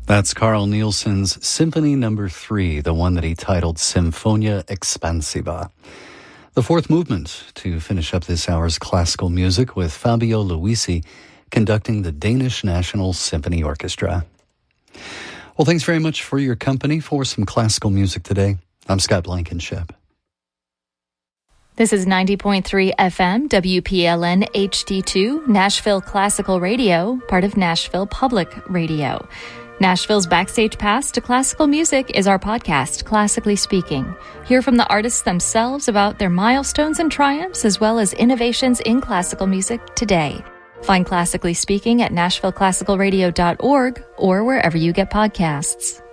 That's Carl Nielsen's Symphony No. 3, the one that he titled Symphonia Expansiva. The fourth movement to finish up this hour's classical music with Fabio Luisi conducting the Danish National Symphony Orchestra. Well, thanks very much for your company for some classical music today. I'm Scott Blankenship. This is 90.3 FM, WPLN HD2, Nashville Classical Radio, part of Nashville Public Radio. Nashville's Backstage Pass to Classical Music is our podcast, Classically Speaking. Hear from the artists themselves about their milestones and triumphs, as well as innovations in classical music today. Find Classically Speaking at NashvilleClassicalRadio.org or wherever you get podcasts.